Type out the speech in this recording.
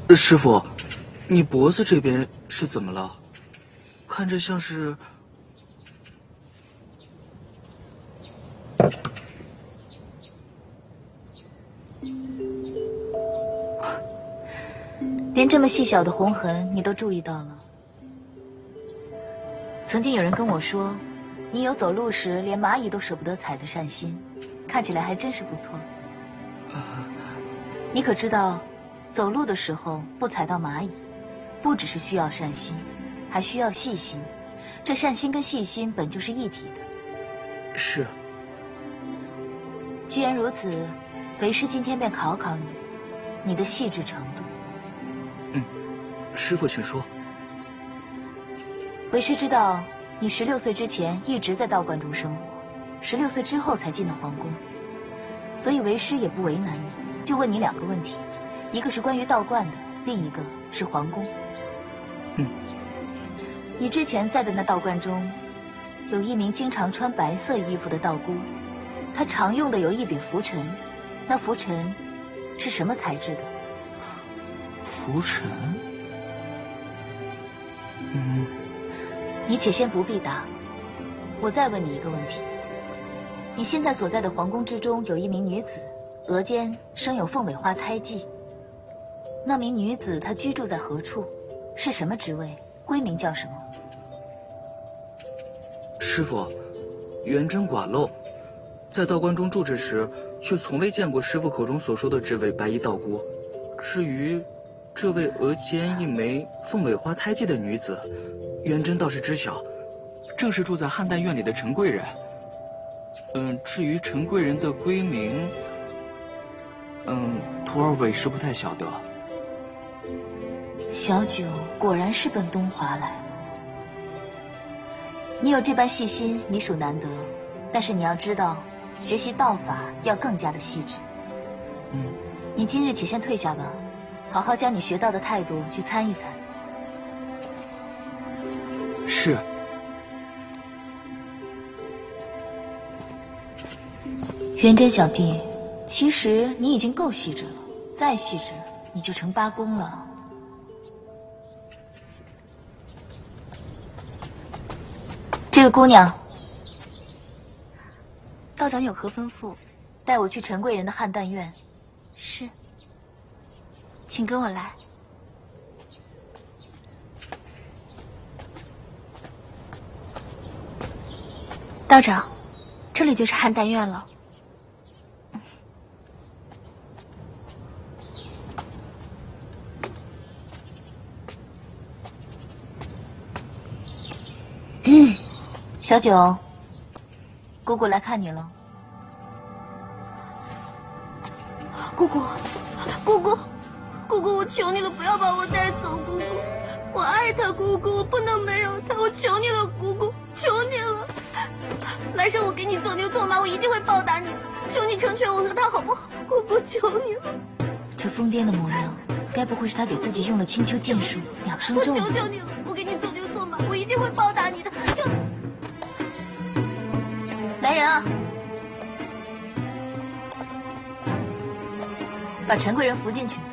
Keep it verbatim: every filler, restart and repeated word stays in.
师傅，你脖子这边是怎么了？看着像是…… 连这么细小的红痕你都注意到了。曾经有人跟我说，你有走路时连蚂蚁都舍不得踩的善心，看起来还真是不错。你可知道，走路的时候不踩到蚂蚁，不只是需要善心，还需要细心。这善心跟细心本就是一体的。 是。 既然如此，为师今天便考考你，你的细致程度。 嗯，师傅请说。 为师知道你十六岁之前一直在道观中生活，十六岁之后才进了皇宫，所以为师也不为难你，就问你两个问题，一个是关于道观的，另一个是皇宫。 嗯， 你之前在的那道观中，有一名经常穿白色衣服的道姑，她常用的有一柄拂尘，那拂尘是什么材质的？ 拂尘？嗯。 你且先不必答，我再问你一个问题：你现在所在的皇宫之中有一名女子，额间生有凤尾花胎记。那名女子她居住在何处？是什么职位？闺名叫什么？ 师傅，元真寡漏，在道观中住着时，却从未见过师傅口中所说的这位白衣道姑。至于这位额间一枚凤尾花胎记的女子，元真倒是知晓，正是住在汉淡院里的陈贵人。嗯，至于陈贵人的闺名，嗯，徒儿委实不太晓得。 小九果然是奔东华来了。你有这般细心，已属难得。但是你要知道，学习道法要更加的细致。 嗯， 你今日且先退下吧，好好将你学到的态度去参一参。 是。 元真小弟，其实你已经够细致了，再细致你就成八公了。这个姑娘， 道长有何吩咐？ 带我去陈贵人的汉淡院。 是，请跟我来。道长，这里就是汉淡院了。 嗯，小九，姑姑来看你了。 姑姑，姑姑，姑姑，我求你了，不要把我带走，姑姑，我爱他，姑姑，我不能没有他，我求你了，姑姑，求你了。来生我给你做牛做马，我一定会报答你的。求你成全我和他好不好？姑姑，求你了。 这疯癫的模样，该不会是他给自己用了青丘剑术两生咒？ 我求求你了，我给你做牛做马，我一定会报答你的。求来人啊，把陈贵人扶进去。